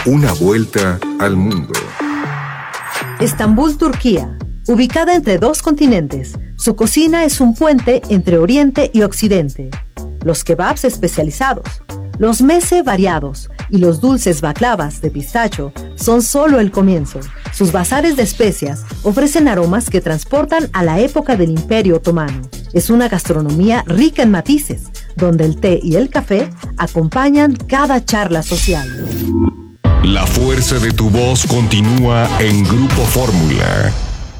Una vuelta al mundo. Estambul, Turquía. Ubicada entre dos continentes, su cocina es un puente entre Oriente y Occidente. Los kebabs especializados, los meze variados y los dulces baklavas de pistacho son solo el comienzo. Sus bazares de especias ofrecen aromas que transportan a la época del Imperio Otomano. Es una gastronomía rica en matices, donde el té y el café acompañan cada charla social. La fuerza de tu voz continúa en Grupo Fórmula.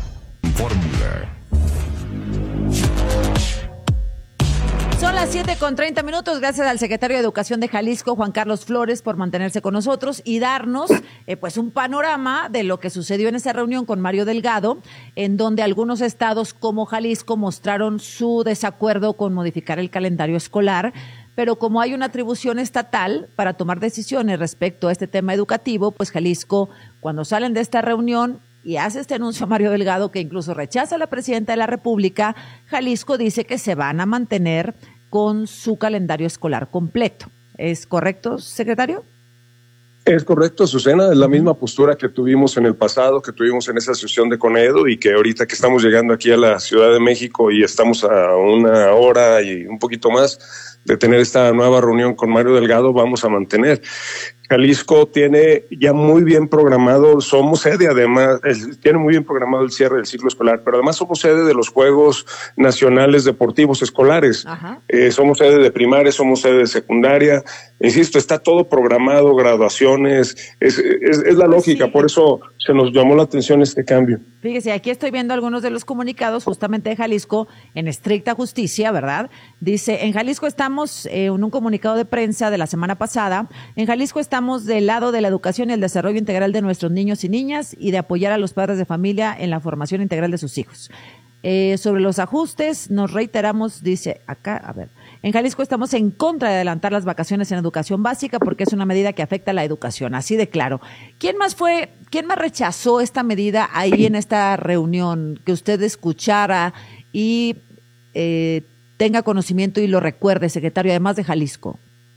Son las 7:30. Gracias al secretario de Educación de Jalisco, Juan Carlos Flores, por mantenerse con nosotros y darnos pues un panorama de lo que sucedió en esa reunión con Mario Delgado, en donde algunos estados como Jalisco mostraron su desacuerdo con modificar el calendario escolar. Pero como hay una atribución estatal para tomar decisiones respecto a este tema educativo, pues Jalisco, cuando salen de esta reunión y hace este anuncio a Mario Delgado, que incluso rechaza a la presidenta de la República, Jalisco dice que se van a mantener con su calendario escolar completo. ¿Es correcto, secretario? Es correcto, Azucena, es la misma postura que tuvimos en el pasado, que tuvimos en esa sesión de Conedo y que ahorita que estamos llegando aquí a la Ciudad de México y estamos a 1 hora y un poquito más de tener esta nueva reunión con Mario Delgado, vamos a mantener. Jalisco tiene ya muy bien programado, somos sede además, tiene muy bien programado el cierre del ciclo escolar, pero además somos sede de los Juegos Nacionales Deportivos Escolares. Somos sede de primaria, somos sede de secundaria, insisto, está todo programado, graduaciones, es la lógica, por eso se nos llamó la atención este cambio. Fíjese, aquí estoy viendo algunos de los comunicados justamente de Jalisco en estricta justicia, ¿verdad? Dice, en Jalisco estamos, en un comunicado de prensa de la semana pasada, en Jalisco estamos del lado de la educación y el desarrollo integral de nuestros niños y niñas y de apoyar a los padres de familia en la formación integral de sus hijos. Sobre los ajustes, nos reiteramos, dice acá, a ver, en Jalisco estamos en contra de adelantar las vacaciones en educación básica porque es una medida que afecta a la educación, así de claro. ¿Quién más rechazó esta medida ahí en esta reunión que usted escuchara y tenga conocimiento y lo recuerde, secretario, además de Jalisco?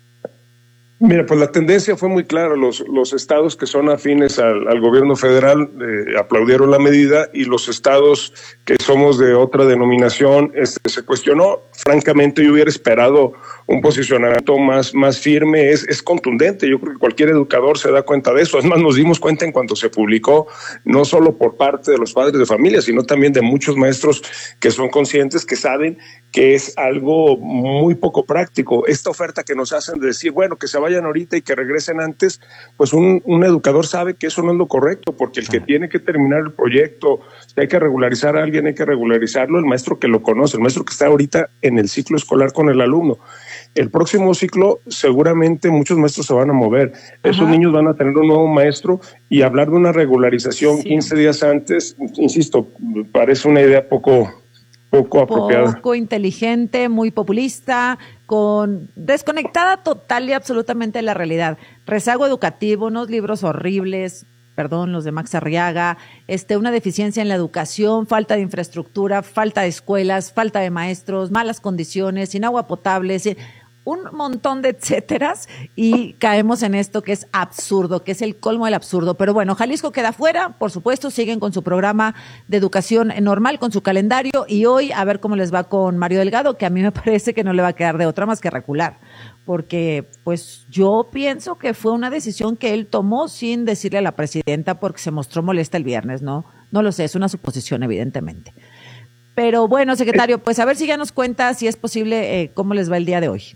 Mira, pues la tendencia fue muy clara. Los estados que son afines al gobierno federal aplaudieron la medida y los estados que somos de otra denominación se cuestionó. Francamente, yo hubiera esperado un posicionamiento más firme, es contundente. Yo creo que cualquier educador se da cuenta de eso. Es más, nos dimos cuenta en cuanto se publicó, no solo por parte de los padres de familia, sino también de muchos maestros que son conscientes, que saben que es algo muy poco práctico. Esta oferta que nos hacen de decir, bueno, que se vayan ahorita y que regresen antes, pues un educador sabe que eso no es lo correcto, porque el que tiene que terminar el proyecto, si hay que regularizar a alguien, hay que regularizarlo, el maestro que lo conoce, el maestro que está ahorita en el ciclo escolar con el alumno. El próximo ciclo seguramente muchos maestros se van a mover. Esos niños van a tener un nuevo maestro y hablar de una regularización 15 días antes, insisto, parece una idea poco apropiada. Poco inteligente, muy populista, desconectada total y absolutamente de la realidad. Rezago educativo, unos libros horribles, los de Max Arriaga, una deficiencia en la educación, falta de infraestructura, falta de escuelas, falta de maestros, malas condiciones, sin agua potable, un montón de etcéteras, y caemos en esto que es absurdo, que es el colmo del absurdo. Pero bueno, Jalisco queda fuera, por supuesto, siguen con su programa de educación normal, con su calendario, y hoy a ver cómo les va con Mario Delgado, que a mí me parece que no le va a quedar de otra más que recular, porque pues yo pienso que fue una decisión que él tomó sin decirle a la presidenta porque se mostró molesta el viernes, ¿no? No lo sé, es una suposición evidentemente. Pero bueno, secretario, pues a ver si ya nos cuenta si es posible cómo les va el día de hoy.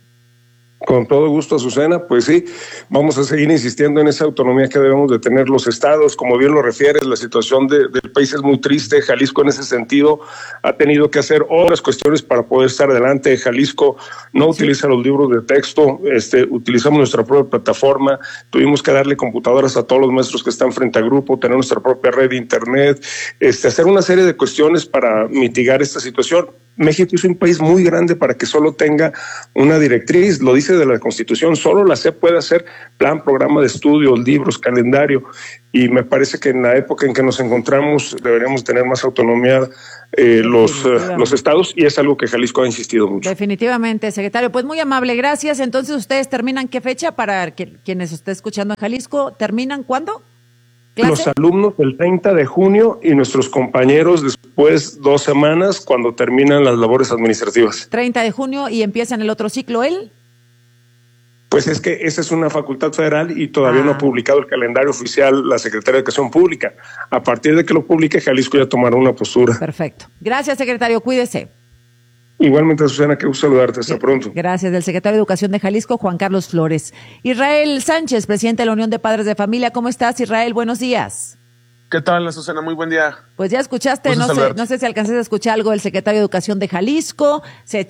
Con todo gusto, Azucena, pues sí, vamos a seguir insistiendo en esa autonomía que debemos de tener los estados. Como bien lo refieres, la situación del país es muy triste. Jalisco en ese sentido ha tenido que hacer otras cuestiones para poder estar adelante. Jalisco no utiliza los libros de texto, utilizamos nuestra propia plataforma, tuvimos que darle computadoras a todos los maestros que están frente al grupo, tener nuestra propia red de internet, hacer una serie de cuestiones para mitigar esta situación. México es un país muy grande para que solo tenga una directriz, lo dice de la Constitución, solo la SEP puede hacer plan, programa de estudios, libros, calendario, y me parece que en la época en que nos encontramos deberíamos tener más autonomía los estados, y es algo que Jalisco ha insistido mucho. Definitivamente, secretario. Pues muy amable, gracias. Entonces, ¿ustedes terminan qué fecha para quienes estén escuchando en Jalisco? ¿Terminan cuándo? ¿Clase? Los alumnos el 30 de junio y nuestros compañeros después 2 semanas cuando terminan las labores administrativas. 30 de junio y empiezan el otro ciclo, ¿él? Pues es que esa es una facultad federal y todavía no ha publicado el calendario oficial la Secretaría de Educación Pública. A partir de que lo publique, Jalisco ya tomará una postura. Perfecto. Gracias, secretario. Cuídese. Igualmente, Susana, qué gusto saludarte. Hasta pronto. Gracias. Del secretario de Educación de Jalisco, Juan Carlos Flores. Israel Sánchez, presidente de la Unión de Padres de Familia. ¿Cómo estás, Israel? Buenos días. ¿Qué tal, Susana? Muy buen día. Pues ya escuchaste, no sé si alcanzaste a escuchar algo del secretario de Educación de Jalisco.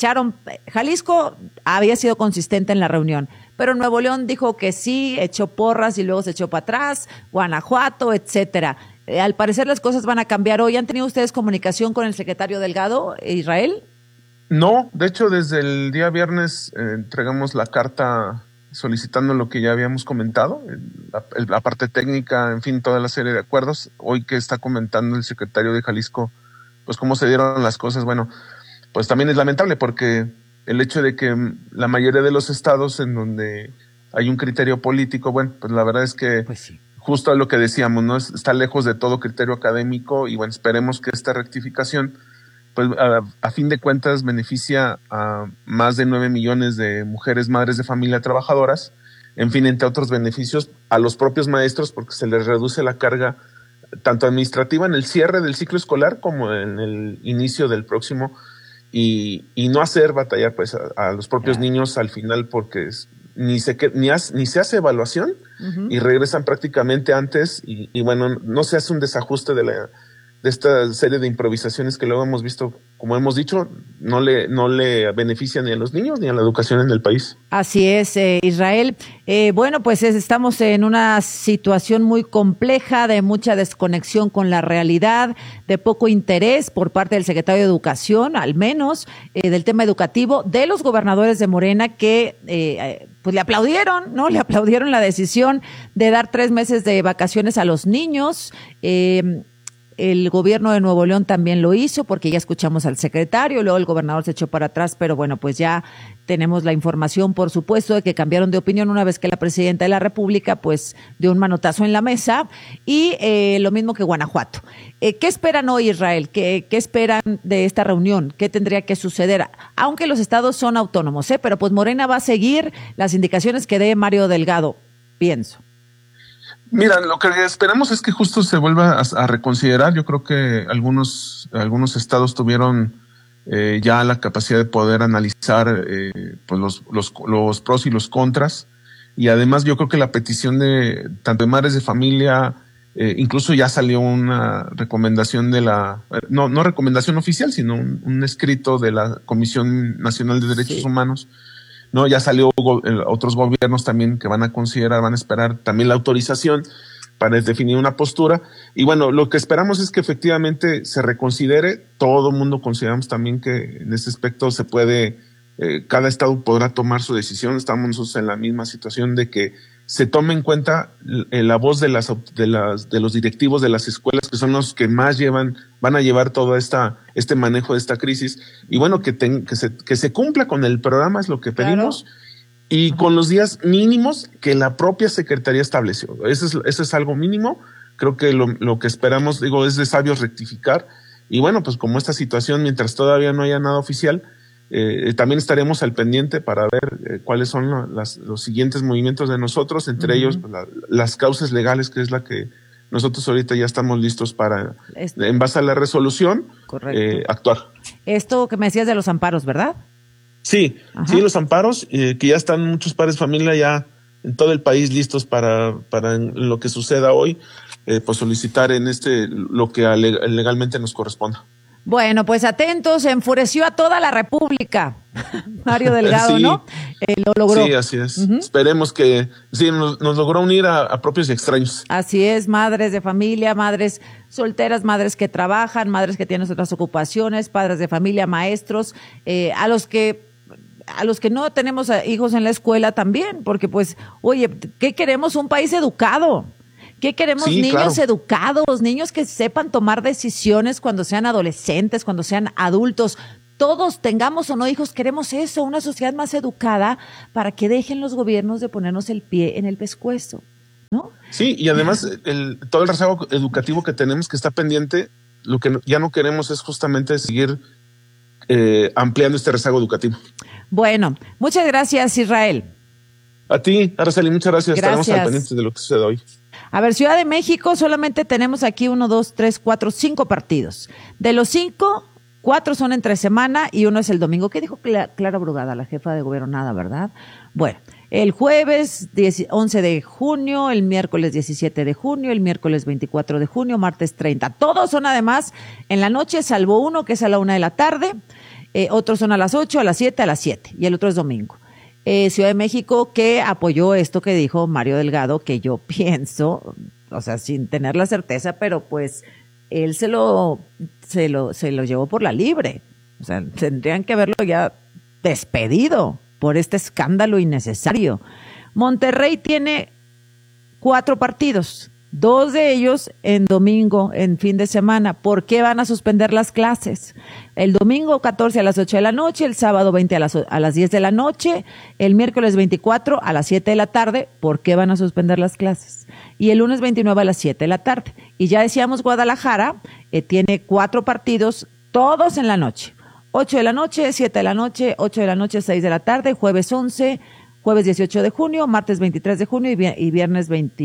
Jalisco había sido consistente en la reunión, pero Nuevo León dijo que sí, echó porras y luego se echó para atrás, Guanajuato, etcétera. Al parecer las cosas van a cambiar hoy. ¿Han tenido ustedes comunicación con el secretario Delgado, Israel? No, de hecho, desde el día viernes entregamos la carta solicitando lo que ya habíamos comentado, la parte técnica, en fin, toda la serie de acuerdos. Hoy que está comentando el secretario de Jalisco, pues cómo se dieron las cosas, bueno, pues también es lamentable porque el hecho de que la mayoría de los estados en donde hay un criterio político, bueno, pues la verdad es que pues sí, justo a lo que decíamos, ¿no? Está lejos de todo criterio académico y bueno, esperemos que esta rectificación pues a fin de cuentas beneficia a más de 9 millones de mujeres madres de familia trabajadoras, en fin, entre otros beneficios a los propios maestros porque se les reduce la carga tanto administrativa en el cierre del ciclo escolar como en el inicio del próximo y no hacer batallar pues a los propios niños al final porque ni se hace evaluación y regresan prácticamente antes y bueno, no se hace un desajuste de esta serie de improvisaciones que luego hemos visto, como hemos dicho, no le benefician ni a los niños ni a la educación en el país. Así es, Israel. Bueno, pues estamos en una situación muy compleja, de mucha desconexión con la realidad, de poco interés por parte del secretario de Educación, al menos, del tema educativo, de los gobernadores de Morena que pues le aplaudieron, ¿no? Le aplaudieron la decisión de dar 3 meses de vacaciones a los niños. El gobierno de Nuevo León también lo hizo porque ya escuchamos al secretario, luego el gobernador se echó para atrás, pero bueno, pues ya tenemos la información, por supuesto, de que cambiaron de opinión una vez que la presidenta de la República pues dio un manotazo en la mesa y lo mismo que Guanajuato. ¿Qué esperan hoy, Israel? ¿Qué esperan de esta reunión? ¿Qué tendría que suceder? Aunque los estados son autónomos, pero pues Morena va a seguir las indicaciones que dé Mario Delgado, pienso. Mira, lo que esperamos es que justo se vuelva a reconsiderar. Yo creo que algunos estados tuvieron ya la capacidad de poder analizar pues los pros y los contras. Y además yo creo que la petición de tanto de madres de familia, incluso ya salió una recomendación de no recomendación oficial, sino un escrito de la Comisión Nacional de Derechos Humanos. No, ya salió otros gobiernos también que van a considerar, van a esperar también la autorización para definir una postura. Y bueno, lo que esperamos es que efectivamente se reconsidere. Todo el mundo consideramos también que en este aspecto se puede, cada estado podrá tomar su decisión. Estamos nosotros en la misma situación de que se tome en cuenta la voz de los directivos de las escuelas, que son los que más van a llevar todo este manejo de esta crisis. Y bueno, que se cumpla con el programa, es lo que pedimos, claro. Y con los días mínimos que la propia Secretaría estableció. Eso es algo mínimo. Creo que lo que esperamos, es de sabios rectificar. Y bueno, pues como esta situación, mientras todavía no haya nada oficial, también estaremos al pendiente para ver cuáles son los siguientes movimientos de nosotros, entre ellos pues, las causas legales, que es la que nosotros ahorita ya estamos listos para, en base a la resolución, actuar. Esto que me decías de los amparos, ¿verdad? Sí, sí, los amparos, que ya están muchos padres de familia ya en todo el país listos para lo que suceda hoy, pues solicitar en lo que legalmente nos corresponda. Bueno, pues atentos, enfureció a toda la República. Mario Delgado, sí. ¿No? Lo logró. Sí, así es. Esperemos que sí, nos logró unir a propios y extraños. Así es, madres de familia, madres solteras, madres que trabajan, madres que tienen otras ocupaciones, padres de familia, maestros, a los que no tenemos hijos en la escuela también, porque pues, oye, ¿qué queremos? Un país educado. ¿Qué queremos? Sí, niños educados, niños que sepan tomar decisiones cuando sean adolescentes, cuando sean adultos. Todos, tengamos o no hijos, queremos eso, una sociedad más educada para que dejen los gobiernos de ponernos el pie en el pescuezo, ¿no? Sí, y además todo el rezago educativo que tenemos que está pendiente, lo que ya no queremos es justamente seguir ampliando este rezago educativo. Bueno, muchas gracias, Israel. A ti, Araceli, muchas gracias. Estaremos al pendiente de lo que sucede hoy. A ver, Ciudad de México, solamente tenemos aquí 5 partidos. De los 5, 4 son entre semana y 1 es el domingo. ¿Qué dijo Clara Brugada, la jefa de gobierno? Nada, ¿verdad? Bueno, el jueves 11 de junio, el miércoles 17 de junio, el miércoles 24 de junio, martes 30. Todos son además en la noche, salvo uno que es a la 1 de la tarde. Otros son a las 8, a las 7, a las 7 y el otro es domingo. Ciudad de México, que apoyó esto que dijo Mario Delgado, que yo pienso, o sea, sin tener la certeza, pero pues él se lo llevó por la libre. O sea, tendrían que haberlo ya despedido por este escándalo innecesario. Monterrey tiene 4 partidos, 2 de ellos en domingo, en fin de semana. ¿Por qué van a suspender las clases? El domingo 14 a las 8 de la noche, el sábado 20 a las 10 de la noche, el miércoles 24 a las 7 de la tarde. ¿Por qué van a suspender las clases? Y el lunes 29 a las 7 de la tarde. Y ya decíamos, Guadalajara tiene 4 partidos, todos en la noche. 8 de la noche, 7 de la noche, 8 de la noche, 6 de la tarde, jueves 11, jueves 18 de junio, martes 23 de junio y viernes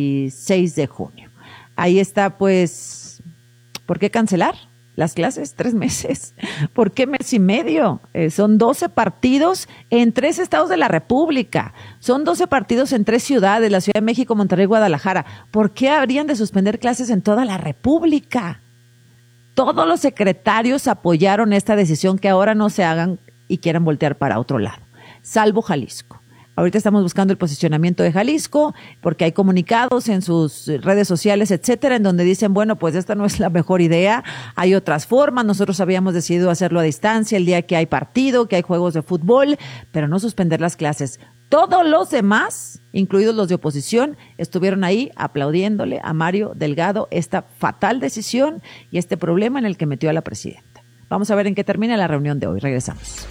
26 de junio. Ahí está, pues, ¿por qué cancelar las clases? 3 meses. ¿Por qué mes y medio? Son 12 partidos en 3 estados de la República. Son 12 partidos en 3 ciudades, la Ciudad de México, Monterrey, Guadalajara. ¿Por qué habrían de suspender clases en toda la República? Todos los secretarios apoyaron esta decisión, que ahora no se hagan y quieran voltear para otro lado, salvo Jalisco. Ahorita estamos buscando el posicionamiento de Jalisco, porque hay comunicados en sus redes sociales, etcétera, en donde dicen, bueno, pues esta no es la mejor idea, hay otras formas. Nosotros habíamos decidido hacerlo a distancia el día que hay partido, que hay juegos de fútbol, pero no suspender las clases. Todos los demás, incluidos los de oposición, estuvieron ahí aplaudiéndole a Mario Delgado esta fatal decisión y este problema en el que metió a la presidenta. Vamos a ver en qué termina la reunión de hoy. Regresamos.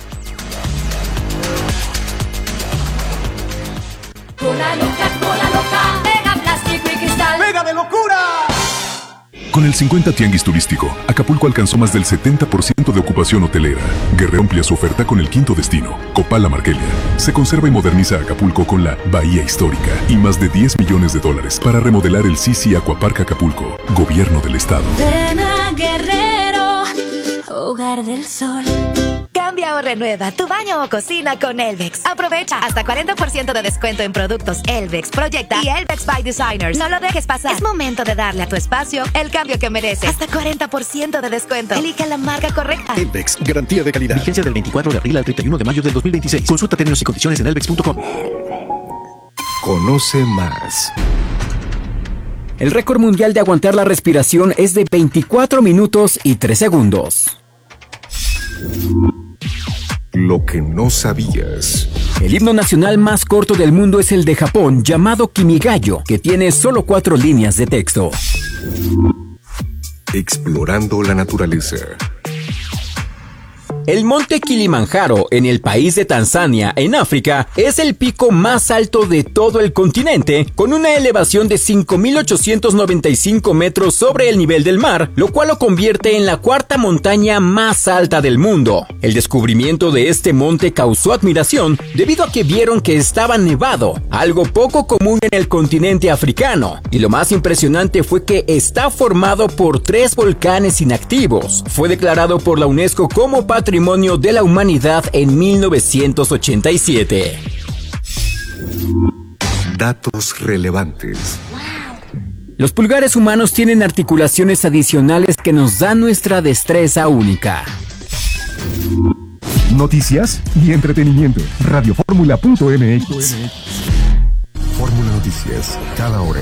Cola loca, pega plástico y cristal. ¡Pega de locura! Con el 50 Tianguis Turístico, Acapulco alcanzó más del 70% de ocupación hotelera. Guerrero amplia su oferta con el 5º destino, Copala Marquelia. Se conserva y moderniza Acapulco con la Bahía Histórica y más de $10 millones para remodelar el Sisi Aquapark Acapulco. Gobierno del Estado. Ven a Guerrero, hogar del sol. Cambia o renueva tu baño o cocina con Elvex. Aprovecha hasta 40% de descuento en productos Elvex, Proyecta y Elvex by Designers. No lo dejes pasar. Es momento de darle a tu espacio el cambio que merece. Hasta 40% de descuento. Elige la marca correcta. Elvex, garantía de calidad. Vigencia del 24 de abril al 31 de mayo del 2026. Consulta términos y condiciones en elvex.com. Conoce más. El récord mundial de aguantar la respiración es de 24 minutos y 3 segundos. Lo que no sabías. El himno nacional más corto del mundo es el de Japón, llamado Kimigayo, que tiene solo 4 líneas de texto. Explorando la naturaleza. El monte Kilimanjaro, en el país de Tanzania, en África, es el pico más alto de todo el continente, con una elevación de 5.895 metros sobre el nivel del mar, lo cual lo convierte en la 4ª montaña más alta del mundo. El descubrimiento de este monte causó admiración debido a que vieron que estaba nevado, algo poco común en el continente africano, y lo más impresionante fue que está formado por 3 volcanes inactivos. Fue declarado por la UNESCO como Patrimonio de la Humanidad en 1987. Datos relevantes. Los pulgares humanos tienen articulaciones adicionales que nos dan nuestra destreza única. Noticias y entretenimiento. Radioformula.mx. Fórmula Noticias, cada hora.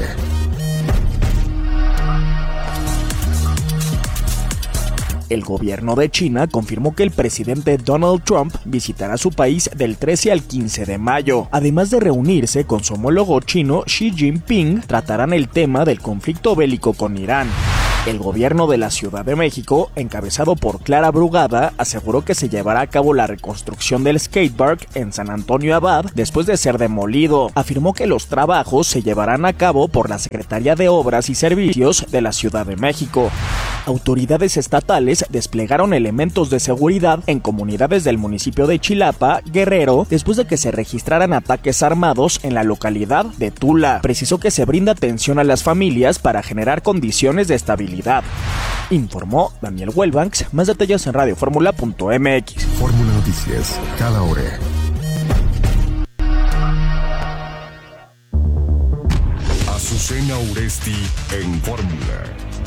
El gobierno de China confirmó que el presidente Donald Trump visitará su país del 13 al 15 de mayo. Además de reunirse con su homólogo chino Xi Jinping, tratarán el tema del conflicto bélico con Irán. El gobierno de la Ciudad de México, encabezado por Clara Brugada, aseguró que se llevará a cabo la reconstrucción del skatepark en San Antonio Abad después de ser demolido. Afirmó que los trabajos se llevarán a cabo por la Secretaría de Obras y Servicios de la Ciudad de México. Autoridades estatales desplegaron elementos de seguridad en comunidades del municipio de Chilapa, Guerrero, después de que se registraran ataques armados en la localidad de Tula. Precisó que se brinda atención a las familias para generar condiciones de estabilidad. Informó Daniel Wellbanks. Más detalles en radioformula.mx. Fórmula Noticias, cada hora. Azucena Uresti en Fórmula.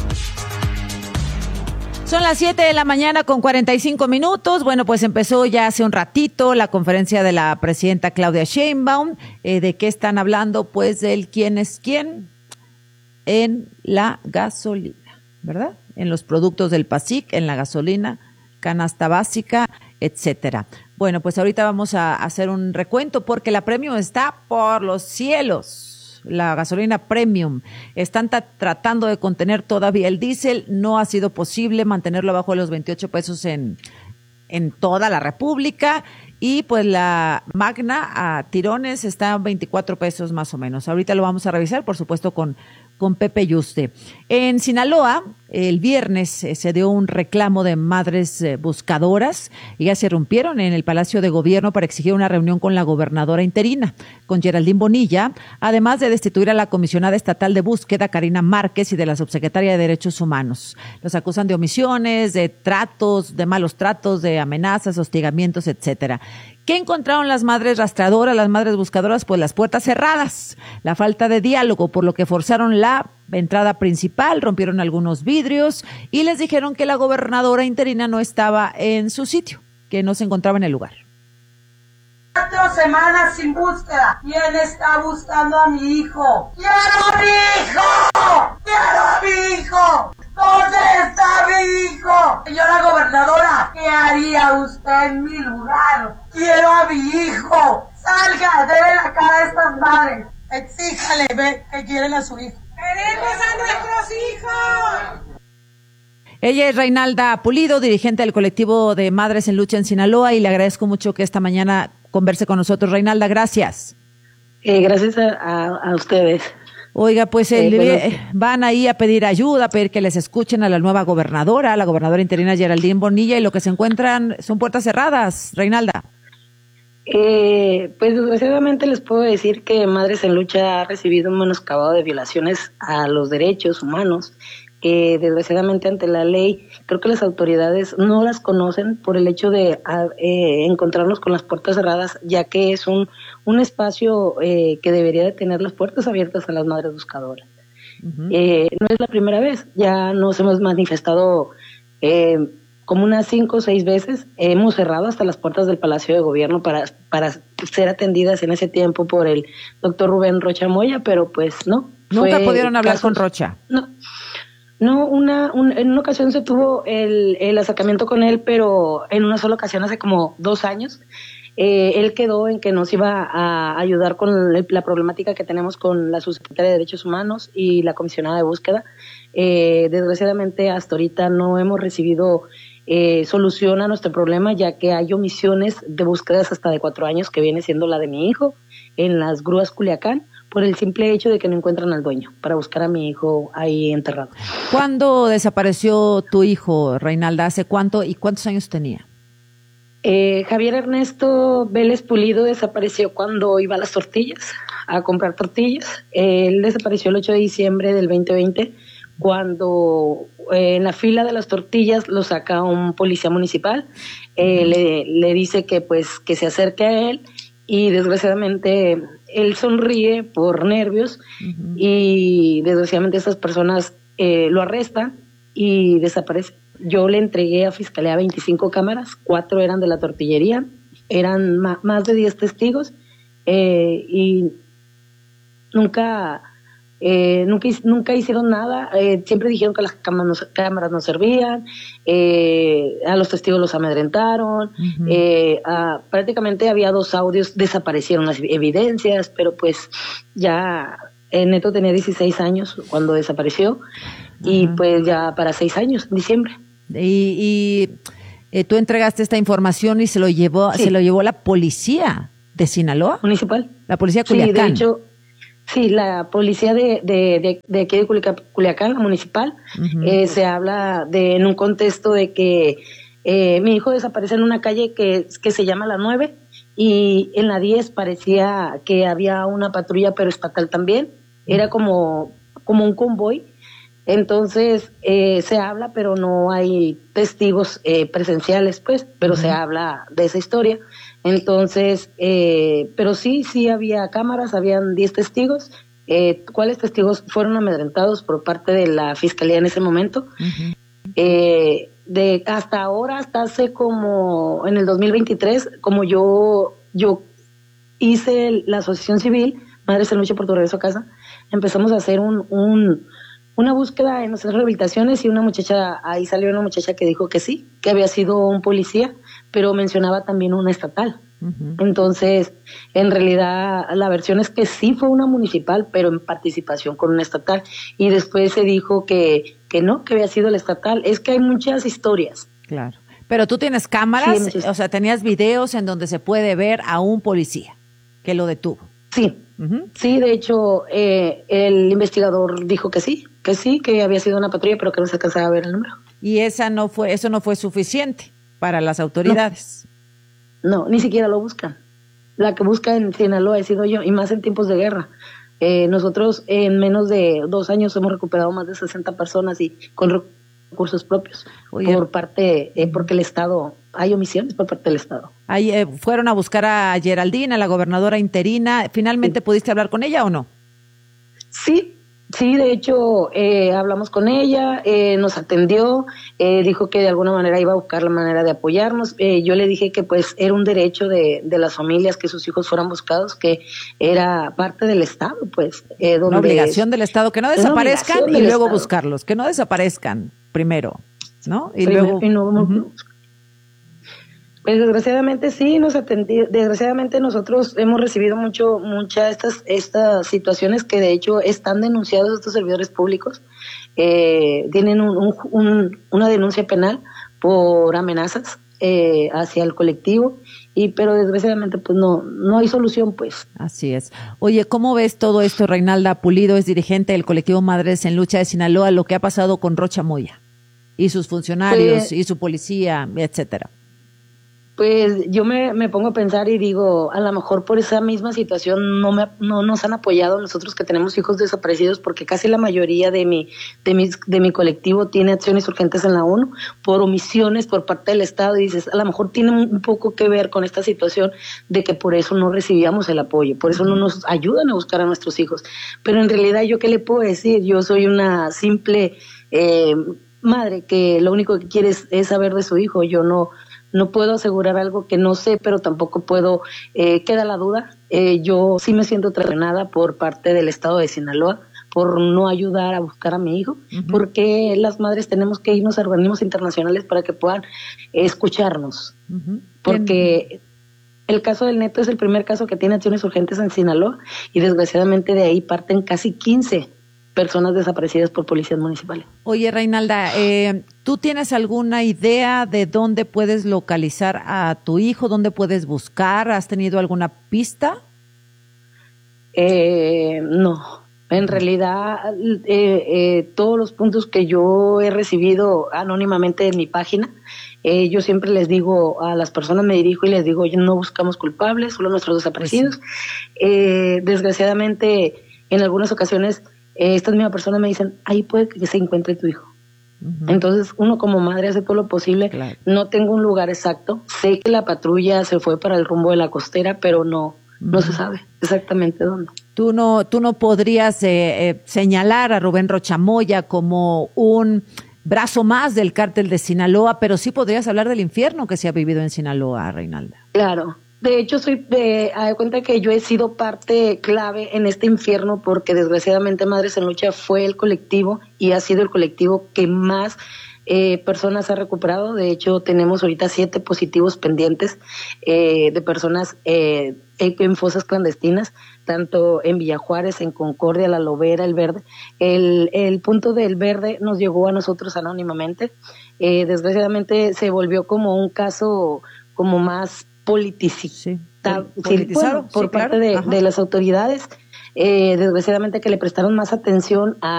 Son las 7 de la mañana con 45 minutos. Bueno, pues empezó ya hace un ratito la conferencia de la presidenta Claudia Sheinbaum. ¿De qué están hablando? Pues del quién es quién en la gasolina, ¿verdad? En los productos del PASIC, en la gasolina, canasta básica, etcétera. Bueno, pues ahorita vamos a hacer un recuento porque la Premium está por los cielos. La gasolina Premium. Están tratando de contener todavía el diésel. No ha sido posible mantenerlo abajo de los 28 pesos en toda la República. Y pues la Magna a tirones está a 24 pesos más o menos. Ahorita lo vamos a revisar, por supuesto, con Pepe Yuste. En Sinaloa, el viernes se dio un reclamo de madres buscadoras. Ellas se irrumpieron en el Palacio de Gobierno para exigir una reunión con la gobernadora interina, con Geraldine Bonilla, además de destituir a la comisionada estatal de búsqueda, Karina Márquez, y de la subsecretaria de Derechos Humanos. Los acusan de omisiones, de tratos, de malos tratos, de amenazas, hostigamientos, etcétera. ¿Qué encontraron las madres rastreadoras, las madres buscadoras? Pues las puertas cerradas, la falta de diálogo, por lo que forzaron la entrada principal, rompieron algunos vidrios y les dijeron que la gobernadora interina no estaba en su sitio, que no se encontraba en el lugar. 4 semanas sin búsqueda. ¿Quién está buscando a mi hijo? ¡Quiero a mi hijo! ¡Quiero a mi hijo! ¿Dónde está mi hijo? Señora gobernadora, ¿qué haría usted en mi lugar? ¡Quiero a mi hijo! ¡Salga! ¡Debe la cara a estas madres! Exíjale, ve, que quieren a su hijo. ¡Queremos a nuestros hijos! Ella es Reinalda Pulido, dirigente del colectivo de Madres en Lucha en Sinaloa, y le agradezco mucho que esta mañana converse con nosotros. Reinalda, gracias. Gracias a ustedes. Oiga, pues van ahí a pedir ayuda, a pedir que les escuchen a la nueva gobernadora, la gobernadora interina Geraldine Bonilla, y lo que se encuentran son puertas cerradas. Reinalda. Pues desgraciadamente les puedo decir que Madres en Lucha ha recibido un menoscabado de violaciones a los derechos humanos. Desgraciadamente ante la ley, creo que las autoridades no las conocen por el hecho de encontrarnos con las puertas cerradas, ya que es un espacio que debería de tener las puertas abiertas a las madres buscadoras. No es la primera vez, ya nos hemos manifestado como unas 5 o 6 veces. Hemos cerrado hasta las puertas del Palacio de Gobierno para ser atendidas en ese tiempo por el doctor Rubén Rocha Moya, pero pues no. ¿Nunca pudieron hablar con Rocha? No, en una ocasión se tuvo el acercamiento con él, pero en una sola ocasión hace como 2 años. Él quedó en que nos iba a ayudar con la problemática que tenemos con la subsecretaria de Derechos Humanos y la comisionada de búsqueda. Desgraciadamente hasta ahorita no hemos recibido solución a nuestro problema, ya que hay omisiones de búsquedas hasta de 4 años, que viene siendo la de mi hijo en las grúas Culiacán, por el simple hecho de que no encuentran al dueño para buscar a mi hijo ahí enterrado. ¿Cuándo desapareció tu hijo, Reinalda? ¿Hace cuánto y cuántos años tenía? Javier Ernesto Vélez Pulido desapareció cuando iba a las tortillas, a comprar tortillas. Él desapareció el 8 de diciembre del 2020, cuando en la fila de las tortillas lo saca un policía municipal, le dice que pues que se acerque a él, y desgraciadamente él sonríe por nervios y desgraciadamente estas personas lo arrestan y desaparece. Yo le entregué a Fiscalía 25 cámaras, 4 eran de la tortillería, eran más de 10 testigos y nunca hicieron nada. Siempre dijeron que las cámaras no servían, a los testigos los amedrentaron, prácticamente había 2 audios, desaparecieron las evidencias, pero pues ya Neto tenía 16 años cuando desapareció y pues ya para 6 años, en diciembre. Y tú entregaste esta información y se lo llevó la policía de Sinaloa. Municipal. La policía de Culiacán. Sí, de hecho, sí, la policía de aquí de Culiacán, la municipal, se habla en un contexto de que mi hijo desaparece en una calle que se llama la 9 y en la 10 parecía que había una patrulla pero estatal también, era como un convoy. Entonces se habla, pero no hay testigos presenciales, pues, pero se habla de esa historia. Entonces, pero sí había cámaras, habían 10 testigos, cuáles testigos fueron amedrentados por parte de la fiscalía en ese momento. Hasta ahora, hasta hace como en el 2023, como yo hice la asociación civil Madres en Lucha por tu Regreso a Casa, empezamos a hacer una búsqueda en nuestras rehabilitaciones y ahí salió una muchacha que dijo que sí, que había sido un policía, pero mencionaba también una estatal. Entonces, en realidad, la versión es que sí fue una municipal, pero en participación con una estatal. Y después se dijo que no, que había sido la estatal. Es que hay muchas historias. Claro. Pero tú tienes cámaras, sí, o sea, tenías videos en donde se puede ver a un policía que lo detuvo. Sí. Sí, de hecho, el investigador dijo que sí, que había sido una patrulla, pero que no se alcanzaba a ver el número. Y eso no fue suficiente para las autoridades. No, ni siquiera lo buscan. La que busca en Sinaloa he sido yo, y más en tiempos de guerra. Nosotros en menos de 2 años hemos recuperado más de 60 personas y con recursos propios. Por parte, porque el Estado, hay omisiones por parte del Estado. Ahí fueron a buscar a Geraldine, a la gobernadora interina. ¿Finalmente pudiste hablar con ella o no? Sí, de hecho, hablamos con ella, nos atendió, dijo que de alguna manera iba a buscar la manera de apoyarnos. Yo le dije que pues era un derecho de las familias que sus hijos fueran buscados, que era parte del Estado, pues. Una obligación del Estado, que no desaparezcan y luego buscarlos, que no desaparezcan primero, ¿no? Y luego... Pues desgraciadamente sí, desgraciadamente nosotros hemos recibido muchas estas situaciones que de hecho están denunciados estos servidores públicos, tienen una denuncia penal por amenazas hacia el colectivo, pero desgraciadamente pues no hay solución, pues. Así es. Oye, ¿cómo ves todo esto? Reinalda Pulido es dirigente del colectivo Madres en Lucha de Sinaloa, lo que ha pasado con Rocha Moya y sus funcionarios y su policía, etcétera. Pues yo me pongo a pensar y digo, a lo mejor por esa misma situación no nos han apoyado nosotros que tenemos hijos desaparecidos, porque casi la mayoría de mi colectivo tiene acciones urgentes en la ONU por omisiones por parte del Estado, y dices, a lo mejor tiene un poco que ver con esta situación de que por eso no recibíamos el apoyo, por eso no nos ayudan a buscar a nuestros hijos. Pero en realidad, ¿yo qué le puedo decir? Yo soy una simple madre que lo único que quiere es saber de su hijo. Yo no puedo asegurar algo que no sé, pero tampoco puedo, queda la duda. Yo sí me siento traicionada por parte del Estado de Sinaloa por no ayudar a buscar a mi hijo, porque las madres tenemos que irnos a organismos internacionales para que puedan escucharnos, porque el caso del Neto es el primer caso que tiene acciones urgentes en Sinaloa, y desgraciadamente de ahí parten casi 15 personas desaparecidas por policías municipales. Oye, Reinalda, ¿tú tienes alguna idea de dónde puedes localizar a tu hijo? ¿Dónde puedes buscar? ¿Has tenido alguna pista? No. En realidad, todos los puntos que yo he recibido anónimamente en mi página, yo siempre les digo a las personas, me dirijo y les digo, no buscamos culpables, solo nuestros desaparecidos. Desgraciadamente, en algunas ocasiones, estas mismas personas me dicen, ahí puede que se encuentre tu hijo. Entonces uno como madre hace todo lo posible. No tengo un lugar exacto, sé que la patrulla se fue para el rumbo de la costera, pero no No se sabe exactamente dónde. Tú no podrías señalar a Rubén Rocha Moya como un brazo más del cártel de Sinaloa, pero sí podrías hablar del infierno que se ha vivido en Sinaloa, Reinalda. Claro. De hecho, de cuenta que yo he sido parte clave en este infierno porque desgraciadamente Madres en Lucha fue el colectivo y ha sido el colectivo que más personas ha recuperado. De hecho, tenemos ahorita 7 positivos pendientes de personas en fosas clandestinas, tanto en Villa Juárez, en Concordia, La Lobera, El Verde. El punto del Verde nos llegó a nosotros anónimamente. Desgraciadamente se volvió como un caso como más politizado por parte de las autoridades, desgraciadamente que le prestaron más atención a